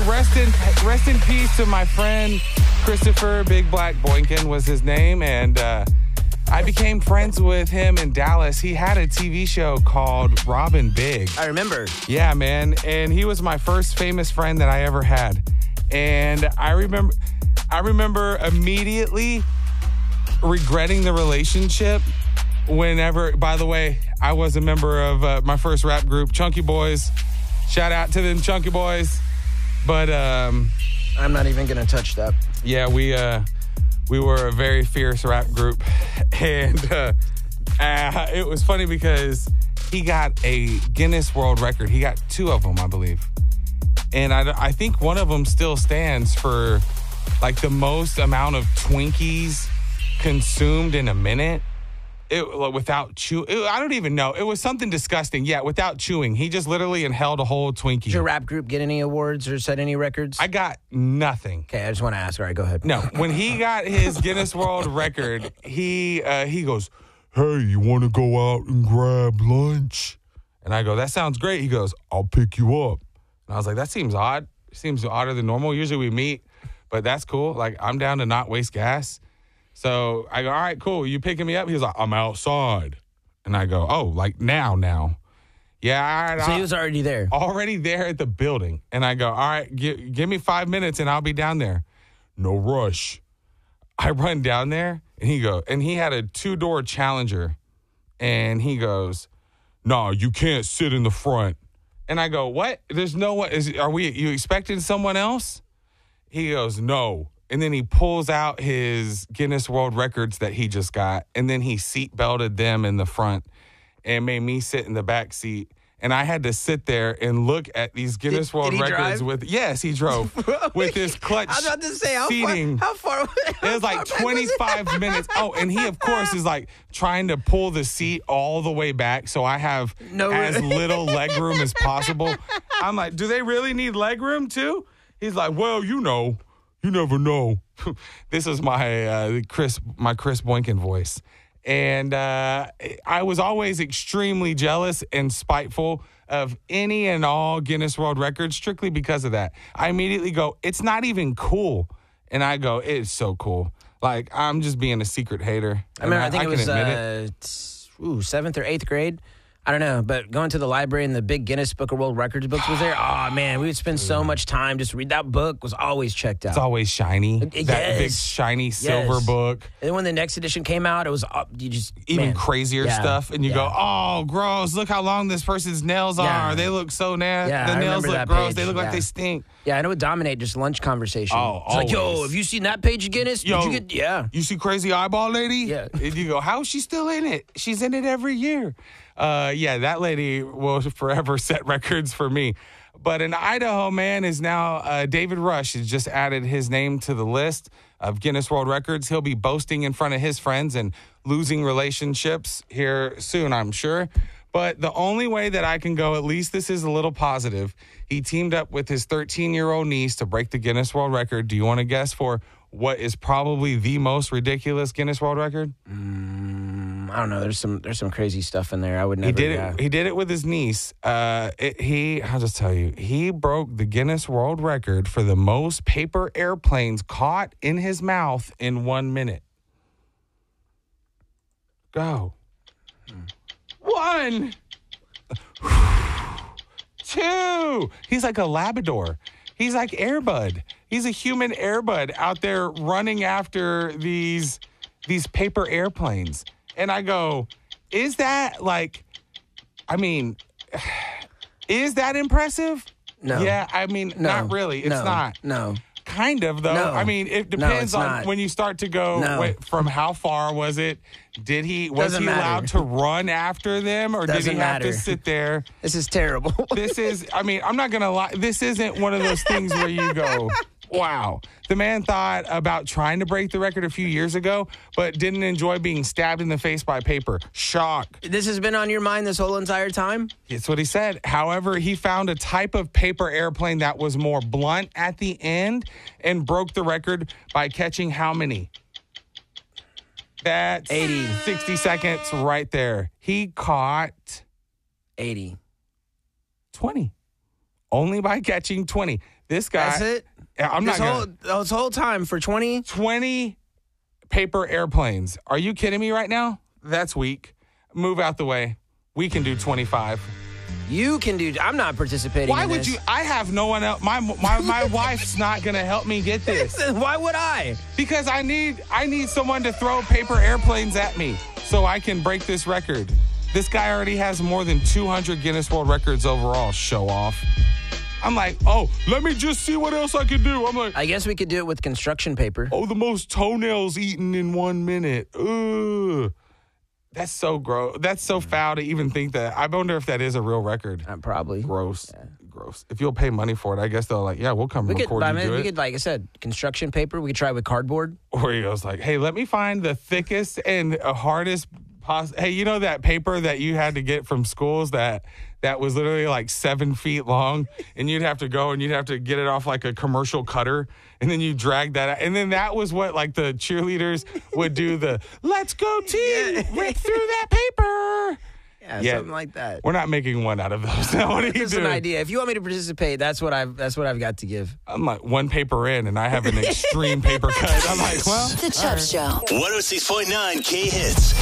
rest in peace to my friend Christopher Big Black Boykin was his name, and I became friends with him in Dallas. He had a TV show called Robin Big. I remember. Yeah, man, and he was my first famous friend that I ever had, and I remember immediately regretting the relationship. Whenever, by the way, I was a member of my first rap group, Chunky Boys. Shout out to them Chunky Boys. But I'm not even going to touch that. Yeah, we were a very fierce rap group. And it was funny because he got a Guinness World Record. He got 2 of them, I believe. And I think one of them still stands for like the most amount of Twinkies consumed in a minute. Without chewing. I don't even know. It was something disgusting. Yeah, without chewing. He just literally inhaled a whole Twinkie. Did your rap group get any awards or set any records? I got nothing. Okay, I just want to ask. All right, go ahead. No, when he got his Guinness World Record, he goes, "Hey, you want to go out and grab lunch?" And I go, "That sounds great." He goes, "I'll pick you up." And I was like, "That seems odd. It seems odder than normal. Usually we meet, but that's cool. Like, I'm down to not waste gas." So I go, "All right, cool. You picking me up?" He was like, "I'm outside." And I go, "Oh, like now." Yeah, all right. So he was already there. Already there at the building. And I go, "All right, give me 5 minutes and I'll be down there." "No rush." I run down there and he had a 2-door Challenger. And he goes, "No, you can't sit in the front." And I go, "What? There's no one. You expecting someone else?" He goes, "No." And then he pulls out his Guinness World Records that he just got, and then he seat belted them in the front and made me sit in the back seat. And I had to sit there and look at these Guinness World Records drive? Yes, he drove with his clutch I was about to say, seating. How far? It was like 25 minutes. Oh, and he, of course, is like trying to pull the seat all the way back so I have as little leg room as possible. I'm like, do they really need leg room too? He's like, "Well, you know. You never know." This is my Chris Boykin voice. And I was always extremely jealous and spiteful of any and all Guinness World Records strictly because of that. I immediately go, "It's not even cool." And I go, "It's so cool." Like, I'm just being a secret hater. I remember, I think it was 7th or 8th grade. I don't know, but going to the library and the big Guinness Book of World Records books was there. Oh, man, we would spend so much time just read that book. Was always checked out. It's always shiny. Yes. That big shiny silver book. And then when the next edition came out, it was even crazier stuff. And you go, "Oh, gross. Look how long this person's nails are. They look so nasty. Yeah, the nails look gross. They look like they stink." Yeah, and it would dominate just lunch conversation. Oh, it's like, "Yo, have you seen that page of Guinness? Yo, did you get?" Yeah. "You see Crazy Eyeball Lady?" Yeah. And you go, "How is she still in it? She's in it every year." Yeah, that lady will forever set records for me. But in Idaho, man, is now David Rush has just added his name to the list of Guinness World Records. He'll be boasting in front of his friends and losing relationships here soon, I'm sure. But the only way that I can go, at least this is a little positive, he teamed up with his 13-year-old niece to break the Guinness World Record. Do you want to guess for what is probably the most ridiculous Guinness World Record? I don't know. There's some crazy stuff in there. I would never. He did it with his niece. I'll just tell you, he broke the Guinness World Record for the most paper airplanes caught in his mouth in 1 minute. Go. 1, 2. He's like a Labrador. He's like Air Bud. He's a human Air Bud out there running after these paper airplanes. And I go, is that is that impressive? No. Yeah, not really. It's not. No. Kind of, though. No. It depends on when you start to go from how far was it? Was he allowed to run after them, or did he have to sit there? This is terrible. I'm not going to lie. This isn't one of those things where you go, wow. The man thought about trying to break the record a few years ago, but didn't enjoy being stabbed in the face by paper. Shock. This has been on your mind this whole entire time? It's what he said. However, he found a type of paper airplane that was more blunt at the end and broke the record by catching how many? That's 80. 60 seconds right there. He caught 80. 20. only by catching 20. This guy. That's it? This whole time for 20? 20 paper airplanes. Are you kidding me right now? That's weak. Move out the way. We can do 25. You can do. I'm not participating. Why in would this. you? I have no one else. My wife's not going to help me get this. Why would I? Because I need someone to throw paper airplanes at me so I can break this record. This guy already has more than 200 Guinness World Records overall. Show off. I'm like, oh, let me just see what else I can do. I'm like, I guess we could do it with construction paper. oh, the most toenails eaten in 1 minute. Ugh. That's so gross. That's so foul to even think that. I wonder if that is a real record. Probably. Gross. Yeah. Gross. If you'll pay money for it, I guess they'll like, yeah, we'll come record you do it. We could, like I said, construction paper. We could try with cardboard. Or he goes like, hey, let me find the thickest and hardest. Hey, you know that paper that you had to get from schools that was literally like 7 feet long, and you'd have to go and you'd have to get it off like a commercial cutter, and then you drag that out. And then that was what like the cheerleaders would do, the let's go team, rip through that paper. Yeah, something like that. We're not making one out of those. Now, what are you doing? That's an idea. If you want me to participate, that's what I've got to give. I'm like one paper in, and I have an extreme paper cut. I'm like, well, The Chubb Show. 106.9 K Hits.